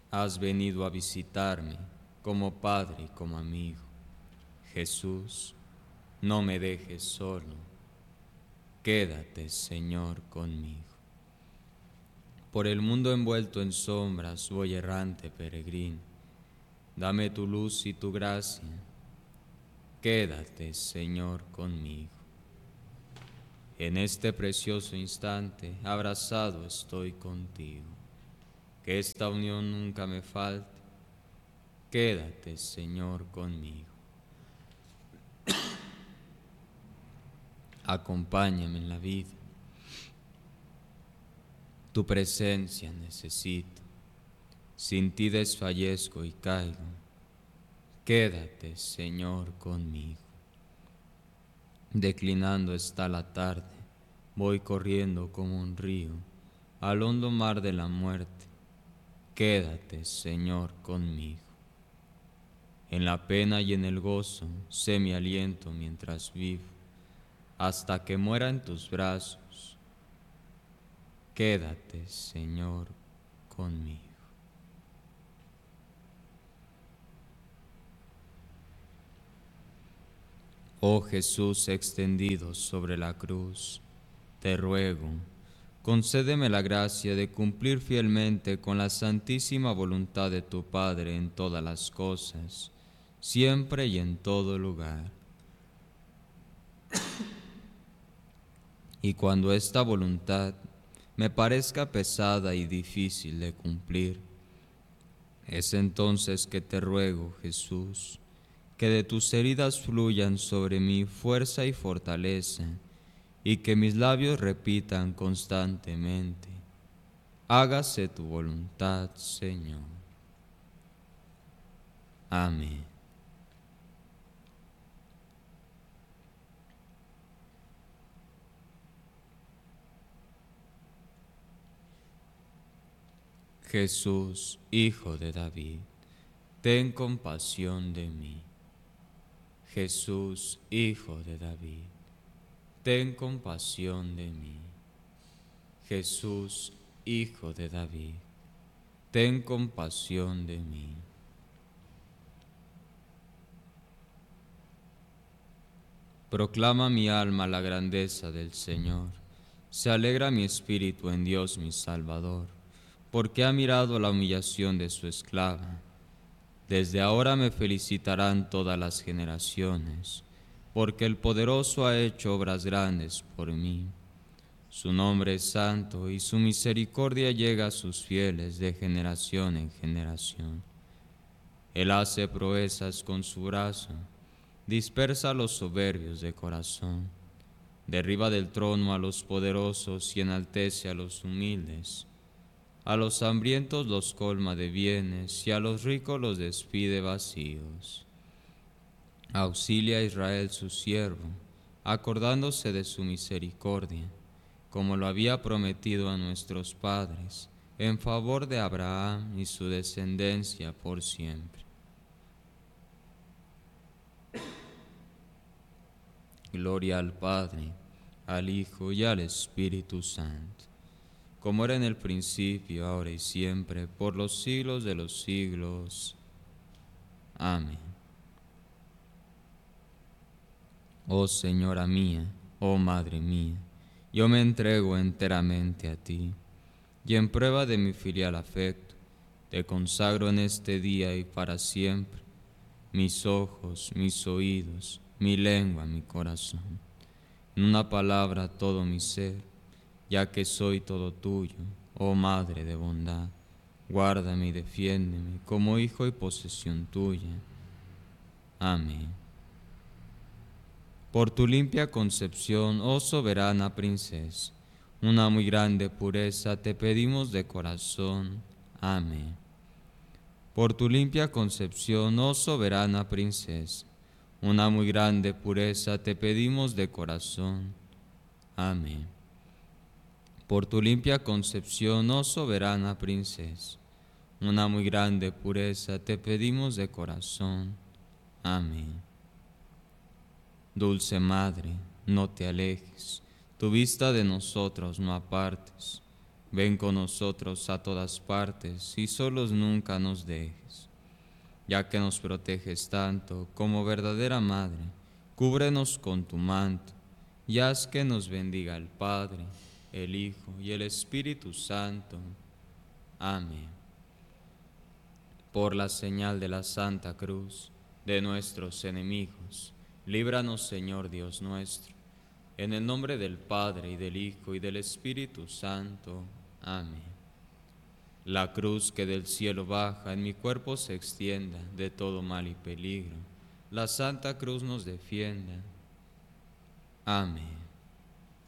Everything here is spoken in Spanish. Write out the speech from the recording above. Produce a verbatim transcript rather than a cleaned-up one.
Has venido a visitarme como padre y como amigo. Jesús, no me dejes solo. Quédate, Señor, conmigo. Por el mundo envuelto en sombras voy errante peregrino. Dame tu luz y tu gracia. Quédate, Señor, conmigo. En este precioso instante, abrazado estoy contigo. Que esta unión nunca me falte. Quédate, Señor, conmigo. Acompáñame en la vida. Tu presencia necesito. Sin ti desfallezco y caigo. Quédate, Señor, conmigo. Declinando está la tarde, voy corriendo como un río al hondo mar de la muerte. Quédate, Señor, conmigo. En la pena y en el gozo sé mi aliento mientras vivo, hasta que muera en tus brazos. Quédate, Señor, conmigo. Oh Jesús extendido sobre la cruz, te ruego, concédeme la gracia de cumplir fielmente con la santísima voluntad de tu Padre en todas las cosas, siempre y en todo lugar. Y cuando esta voluntad me parezca pesada y difícil de cumplir, es entonces que te ruego, Jesús, que de tus heridas fluyan sobre mí fuerza y fortaleza, y que mis labios repitan constantemente: hágase tu voluntad, Señor. Amén. Jesús, Hijo de David, ten compasión de mí. Jesús, Hijo de David, ten compasión de mí. Jesús, Hijo de David, ten compasión de mí. Proclama mi alma la grandeza del Señor. Se alegra mi espíritu en Dios mi Salvador, porque ha mirado la humillación de su esclava. Desde ahora me felicitarán todas las generaciones, porque el Poderoso ha hecho obras grandes por mí. Su nombre es santo y su misericordia llega a sus fieles de generación en generación. Él hace proezas con su brazo, dispersa a los soberbios de corazón, derriba del trono a los poderosos y enaltece a los humildes. A los hambrientos los colma de bienes y a los ricos los despide vacíos. Auxilia a Israel su siervo, acordándose de su misericordia, como lo había prometido a nuestros padres, en favor de Abraham y su descendencia por siempre. Gloria al Padre, al Hijo y al Espíritu Santo, como era en el principio, ahora y siempre, por los siglos de los siglos. Amén. Oh Señora mía, oh Madre mía, yo me entrego enteramente a ti, y en prueba de mi filial afecto, te consagro en este día y para siempre mis ojos, mis oídos, mi lengua, mi corazón, en una palabra todo mi ser, ya que soy todo tuyo, oh Madre de bondad. Guárdame y defiéndeme como hijo y posesión tuya. Amén. Por tu limpia concepción, oh soberana princesa, una muy grande pureza te pedimos de corazón. Amén. Por tu limpia concepción, oh soberana princesa, una muy grande pureza te pedimos de corazón. Amén. Por tu limpia concepción, oh soberana princesa, una muy grande pureza te pedimos de corazón. Amén. Dulce Madre, no te alejes, tu vista de nosotros no apartes. Ven con nosotros a todas partes y solos nunca nos dejes. Ya que nos proteges tanto como verdadera Madre, cúbrenos con tu manto y haz que nos bendiga el Padre, el Hijo y el Espíritu Santo. Amén. Por la señal de la Santa Cruz de nuestros enemigos, líbranos, Señor Dios nuestro, en el nombre del Padre, y del Hijo, y del Espíritu Santo. Amén. La cruz que del cielo baja en mi cuerpo se extienda de todo mal y peligro. La Santa Cruz nos defienda. Amén.